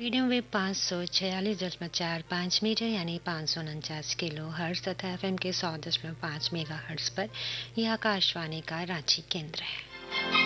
Medium wave 546.45 metre यानी 549 kilo hertz तथा FM के 100.5 मेगा हर्ट्ज पर यह आकाशवाणी का रांची केंद्र है।